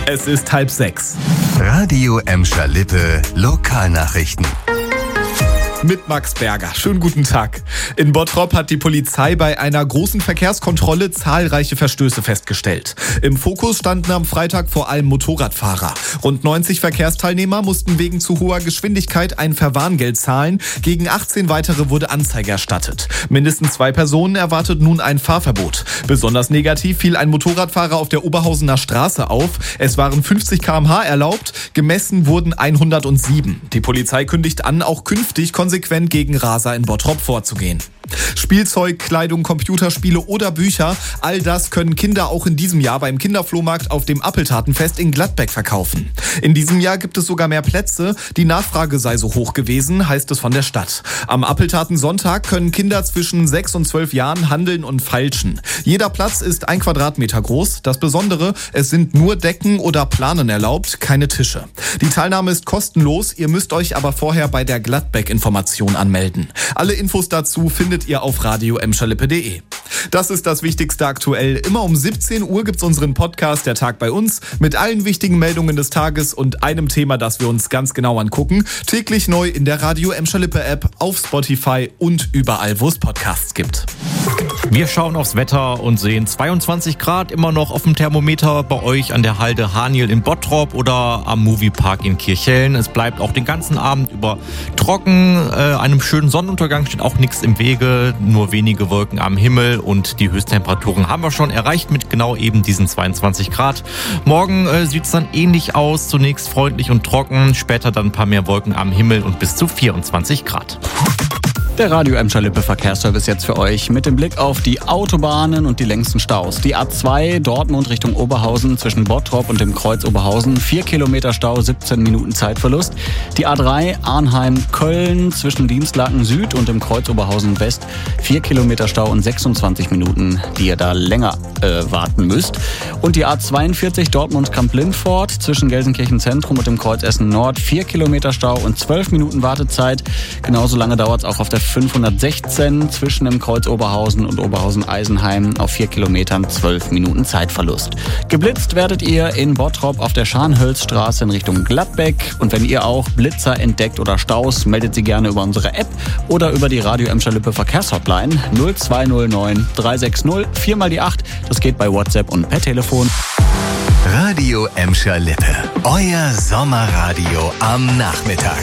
Es ist 5:30. Radio Emscher Lippe Lokalnachrichten. Mit Max Berger. Schönen guten Tag. In Bottrop hat die Polizei bei einer großen Verkehrskontrolle zahlreiche Verstöße festgestellt. Im Fokus standen am Freitag vor allem Motorradfahrer. Rund 90 Verkehrsteilnehmer mussten wegen zu hoher Geschwindigkeit ein Verwarngeld zahlen. Gegen 18 weitere wurde Anzeige erstattet. Mindestens 2 Personen erwartet nun ein Fahrverbot. Besonders negativ fiel ein Motorradfahrer auf der Oberhausener Straße auf. Es waren 50 km/h erlaubt, gemessen wurden 107. Die Polizei kündigt an, auch künftig konsequent gegen Raser in Bottrop vorzugehen. Spielzeug, Kleidung, Computerspiele oder Bücher, all das können Kinder auch in diesem Jahr beim Kinderflohmarkt auf dem Appeltatenfest in Gladbeck verkaufen. In diesem Jahr gibt es sogar mehr Plätze. Die Nachfrage sei so hoch gewesen, heißt es von der Stadt. Am Appeltatensonntag können Kinder zwischen 6 und 12 Jahren handeln und feilschen. Jeder Platz ist 1 Quadratmeter groß. Das Besondere, es sind nur Decken oder Planen erlaubt, keine Tische. Die Teilnahme ist kostenlos, ihr müsst euch aber vorher bei der Gladbeck-Information anmelden. Alle Infos dazu findet ihr auf radioemscherlippe.de. Das ist das Wichtigste aktuell. Immer um 17 Uhr gibt's unseren Podcast Der Tag bei uns mit allen wichtigen Meldungen des Tages und einem Thema, das wir uns ganz genau angucken. Täglich neu in der Radio Emscher Lippe App, auf Spotify und überall, wo es Podcasts gibt. Wir schauen aufs Wetter und sehen 22 Grad immer noch auf dem Thermometer bei euch an der Halde Haniel in Bottrop oder am Moviepark in Kirchhellen. Es bleibt auch den ganzen Abend über trocken. Einem schönen Sonnenuntergang steht auch nichts im Wege, nur wenige Wolken am Himmel und die Höchsttemperaturen haben wir schon erreicht mit genau eben diesen 22 Grad. Morgen sieht es dann ähnlich aus, zunächst freundlich und trocken, später dann ein paar mehr Wolken am Himmel und bis zu 24 Grad. Der Radio Emscher Lippe Verkehrsservice jetzt für euch mit dem Blick auf die Autobahnen und die längsten Staus. Die A2 Dortmund Richtung Oberhausen zwischen Bottrop und dem Kreuz Oberhausen, 4 Kilometer Stau, 17 Minuten Zeitverlust. Die A3 Arnheim-Köln zwischen Dienstlaken Süd und dem Kreuz Oberhausen West, 4 Kilometer Stau und 26 Minuten, die ihr da länger warten müsst. Und die A42 Dortmund-Kamp-Lindfort zwischen Gelsenkirchen Zentrum und dem Kreuz Essen Nord, 4 Kilometer Stau und 12 Minuten Wartezeit. Genauso lange dauert es auch auf der 516 zwischen dem Kreuz Oberhausen und Oberhausen-Eisenheim auf 4 Kilometern, 12 Minuten Zeitverlust. Geblitzt werdet ihr in Bottrop auf der Scharnhölzstraße in Richtung Gladbeck. Und wenn ihr auch Blitzer entdeckt oder Staus, meldet sie gerne über unsere App oder über die Radio Emscher Lippe Verkehrshotline 0209 360 4 mal die 8. Das geht bei WhatsApp und per Telefon. Radio Emscher Lippe, euer Sommerradio am Nachmittag.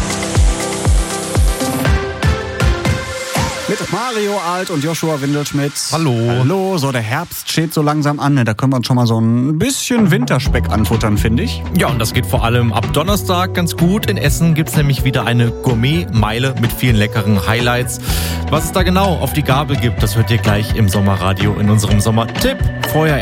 Mit Mario Alt und Joshua Windelschmidt. Hallo. Hallo, so der Herbst steht so langsam an. Da können wir uns schon mal so ein bisschen Winterspeck anfuttern, finde ich. Ja, und das geht vor allem ab Donnerstag ganz gut. In Essen gibt's nämlich wieder eine Gourmet-Meile mit vielen leckeren Highlights. Was es da genau auf die Gabel gibt, das hört ihr gleich im Sommerradio in unserem Sommertipp. Vorher